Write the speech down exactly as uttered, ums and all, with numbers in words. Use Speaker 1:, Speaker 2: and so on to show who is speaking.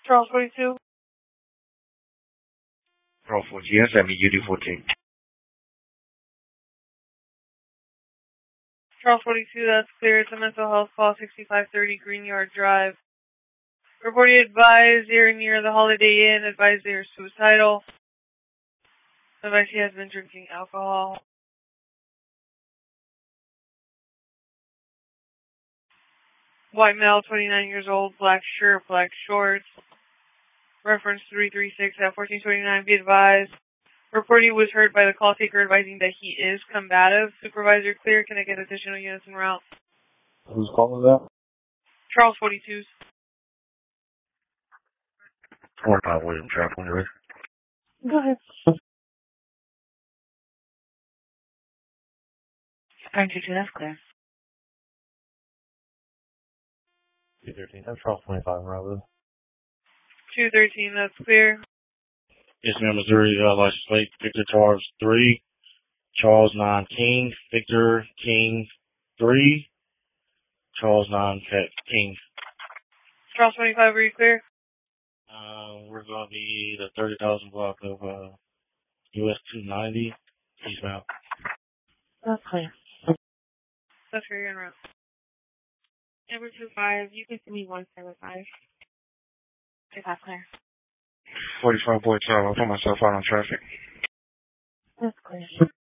Speaker 1: Charles forty-two.
Speaker 2: Charles fourteen, yes, I mean U D fourteen.
Speaker 1: Charles forty-two, that's clear. It's a mental health call, sixty-five thirty Greenyard Drive. Reported advised you're near the Holiday Inn. Advised they are suicidal. Advised he has been drinking alcohol. White male, twenty-nine years old, black shirt, black shorts. Reference three three six at fourteen twenty-nine. Be advised. Reporting was heard by the call taker advising that he is combative. Supervisor clear. Can I get additional units en route?
Speaker 3: Who's calling that?
Speaker 1: Charles forty-two.
Speaker 2: twenty-five William Traffic when you're ready.
Speaker 1: Go ahead. nine two two, that's clear.
Speaker 3: two thirteen, that's Charles twenty-five, Robert.
Speaker 1: two thirteen, that's clear.
Speaker 4: Yes, ma'am, Missouri, uh, license plate, Victor Charles three, Charles nine King, Victor King three, Charles nine King.
Speaker 1: Charles twenty-five, are you clear?
Speaker 4: Uh, we're going to be the thirty thousand block of, uh, U S two ninety, eastbound.
Speaker 1: That's clear. That's clear, you're en route. Number two five, you can send me one seven five. Is that clear?
Speaker 2: forty-five Boy Tower, I'll put myself out on traffic.
Speaker 1: That's clear.